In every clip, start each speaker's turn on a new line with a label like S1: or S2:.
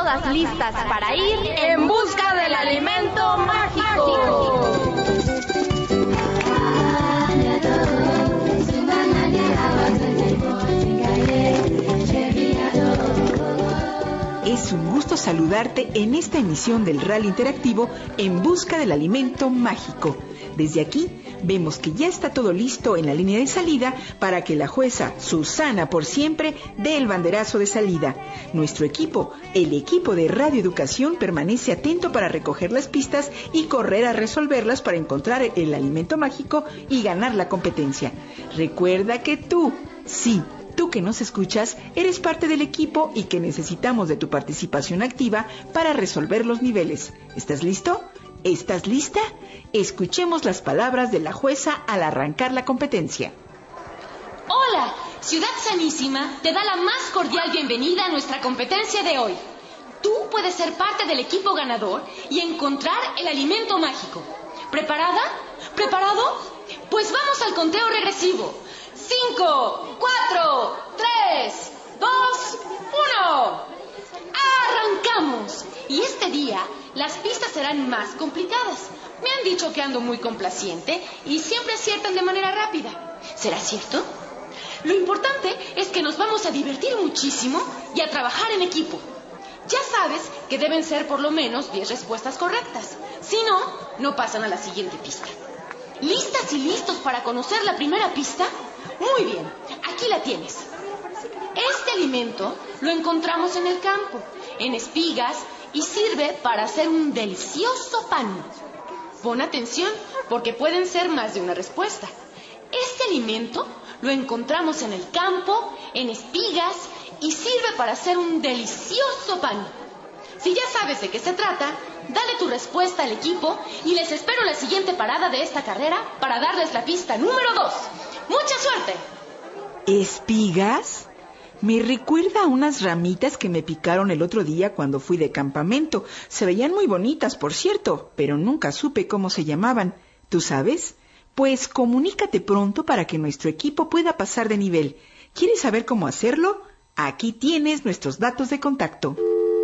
S1: todas listas para ir en busca del alimento mágico.
S2: Es un gusto saludarte en esta emisión del Rally Interactivo En Busca del Alimento Mágico. Desde aquí vemos que ya está todo listo en la línea de salida para que la jueza Susana por siempre dé el banderazo de salida. Nuestro equipo, el equipo de Radio Educación, permanece atento para recoger las pistas y correr a resolverlas para encontrar el alimento mágico y ganar la competencia. Recuerda que tú, sí, tú que nos escuchas, eres parte del equipo y que necesitamos de tu participación activa para resolver los niveles. ¿Estás listo? ¿Estás lista? Escuchemos las palabras de la jueza al arrancar la competencia.
S3: Hola, Ciudad Sanísima te da la más cordial bienvenida a nuestra competencia de hoy. Tú puedes ser parte del equipo ganador y encontrar el alimento mágico. ¿Preparada? ¿Preparado? Pues vamos al conteo regresivo. 5, 4, 3, 2, 1. ¡Arrancamos! Y este día las pistas serán más complicadas. Me han dicho que ando muy complaciente y siempre aciertan de manera rápida. ¿Será cierto? Lo importante es que nos vamos a divertir muchísimo y a trabajar en equipo. Ya sabes que deben ser por lo menos 10 respuestas correctas. Si no, no pasan a la siguiente pista. ¿Listas y listos para conocer la primera pista? Muy bien, aquí la tienes. Este alimento lo encontramos en el campo, en espigas, y sirve para hacer un delicioso pan. Pon atención, porque pueden ser más de una respuesta. Este alimento lo encontramos en el campo, en espigas, y sirve para hacer un delicioso pan. Si ya sabes de qué se trata, dale tu respuesta al equipo y les espero en la siguiente parada de esta carrera para darles la pista número 2. ¡Mucha suerte!
S2: ¿Espigas? Me recuerda a unas ramitas que me picaron el otro día cuando fui de campamento. Se veían muy bonitas, por cierto, pero nunca supe cómo se llamaban. ¿Tú sabes? Pues comunícate pronto para que nuestro equipo pueda pasar de nivel. ¿Quieres saber cómo hacerlo? Aquí tienes nuestros datos de contacto.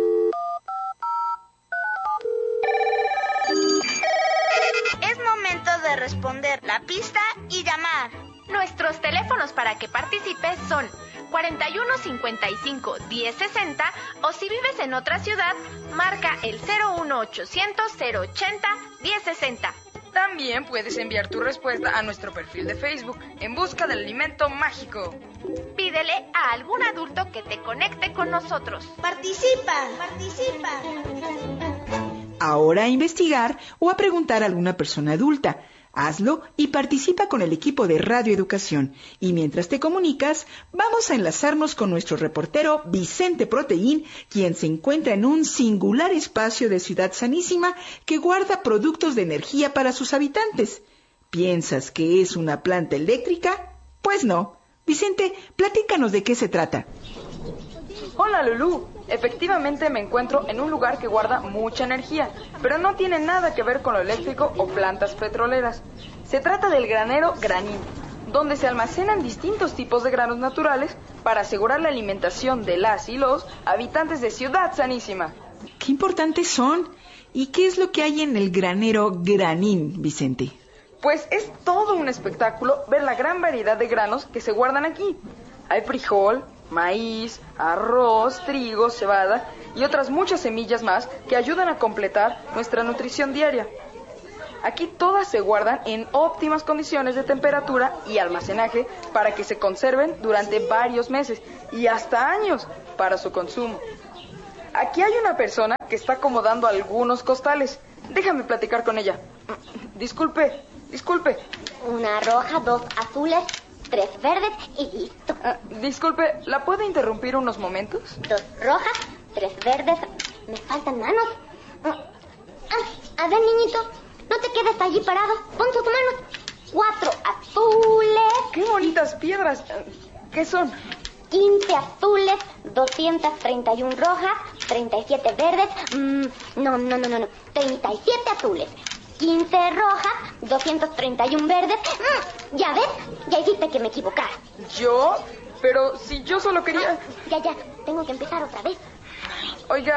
S4: Es momento de responder la pista y llamar.
S1: Nuestros teléfonos para que participes son 41 55 10 60 o si vives en otra ciudad, marca el 01800 080 10 60.
S5: También puedes enviar tu respuesta a nuestro perfil de Facebook En Busca del Alimento Mágico.
S1: Pídele a algún adulto que te conecte con nosotros.
S4: ¡Participa!
S2: Ahora a investigar o a preguntar a alguna persona adulta. Hazlo y participa con el equipo de Radio Educación. Y mientras te comunicas, vamos a enlazarnos con nuestro reportero Vicente Proteín, quien se encuentra en un singular espacio de Ciudad Sanísima que guarda productos de energía para sus habitantes. ¿Piensas que es una planta eléctrica? Pues no. Vicente, platícanos de qué se trata.
S5: Hola, Lulú. Efectivamente me encuentro en un lugar que guarda mucha energía, pero no tiene nada que ver con lo eléctrico o plantas petroleras. Se trata del granero Granín, donde se almacenan distintos tipos de granos naturales para asegurar la alimentación de las y los habitantes de Ciudad Sanísima.
S2: ¡Qué importantes son! ¿Y qué es lo que hay en el granero Granín, Vicente?
S5: Pues es todo un espectáculo ver la gran variedad de granos que se guardan aquí. Hay frijol, maíz, arroz, trigo, cebada y otras muchas semillas más que ayudan a completar nuestra nutrición diaria. Aquí todas se guardan en óptimas condiciones de temperatura y almacenaje para que se conserven durante varios meses y hasta años para su consumo. Aquí hay una persona que está acomodando algunos costales. Déjame platicar con ella. Disculpe.
S6: Una roja, 2 azules, 3 verdes y listo.
S5: Disculpe, ¿la puedo interrumpir unos momentos?
S6: 2 rojas, 3 verdes. Me faltan manos. A ver, niñito, no te quedes allí parado. Pon tus manos. 4 azules.
S5: ¡Qué bonitas piedras! ¿Qué son?
S6: 15 azules, 231 rojas, 37 verdes. No. 37 azules. 15 rojas, 231 verdes. Ya ves, ya hiciste que me equivocara.
S5: ¿Yo? Pero si yo solo quería...
S6: Ya, tengo que empezar otra vez.
S5: Oiga,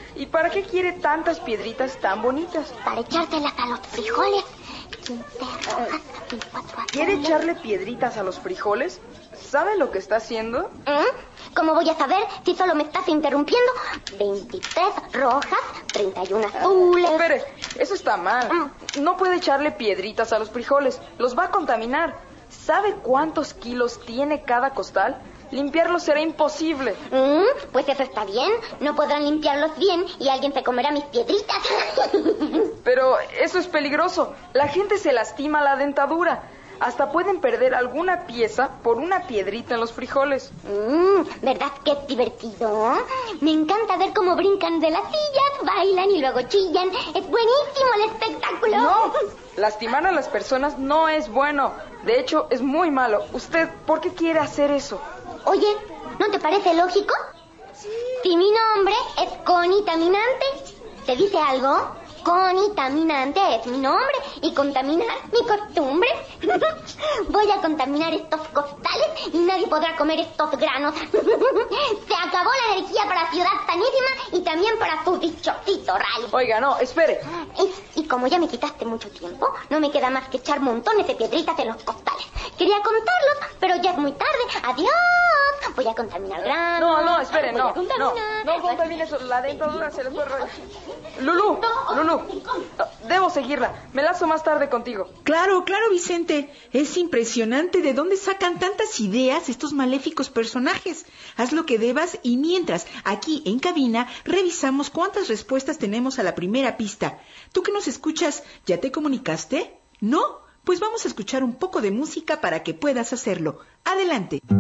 S5: ¿Y para qué quiere tantas piedritas tan bonitas?
S6: Para echárselas a los frijoles. 15 rojas, 24
S5: ¿Quiere
S6: azules.
S5: echarle piedritas a los frijoles? ¿Sabe lo que está haciendo?
S6: ¿Cómo voy a saber si solo me estás interrumpiendo? 23 rojas, 31 azules.
S5: Espere, eso está mal. No puede echarle piedritas a los frijoles. Los va a contaminar. ¿Sabe cuántos kilos tiene cada costal? Limpiarlos será imposible.
S6: Pues eso está bien. No podrán limpiarlos bien y alguien se comerá mis piedritas.
S5: Pero eso es peligroso. La gente se lastima la dentadura. Hasta pueden perder alguna pieza por una piedrita en los frijoles.
S6: ¿Verdad que es divertido? Me encanta ver cómo brincan de las sillas, bailan y luego chillan. Es buenísimo el espectáculo.
S5: No, lastimar a las personas no es bueno. De hecho, es muy malo. ¿Usted por qué quiere hacer eso?
S6: Oye, ¿no te parece lógico? Si mi nombre es Conitaminante, ¿te dice algo? Conitaminante es mi nombre y contaminar mi costumbre. Voy a contaminar estos costales y nadie podrá comer estos granos. Se acabó la energía para Ciudad Sanísima y también para su dichosito rayo.
S5: Oiga, no, espere.
S6: Y como ya me quitaste mucho tiempo, no me queda más que echar montones de piedritas en los costales. Quería contarlos, pero ya es muy tarde. Adiós. Voy a contaminar granos.
S5: No, espere,
S6: Voy
S5: no.
S6: a contaminar.
S5: No contamine eso. La dentadura se le fue. Lulú, debo seguirla. Me lazo más tarde contigo.
S2: Claro, Vicente. Es impresionante de dónde sacan tantas ideas estos maléficos personajes. Haz lo que debas y mientras, aquí en cabina, revisamos cuántas respuestas tenemos a la primera pista. ¿Tú que nos escuchas, ya te comunicaste? ¿No? Pues vamos a escuchar un poco de música para que puedas hacerlo. Adelante.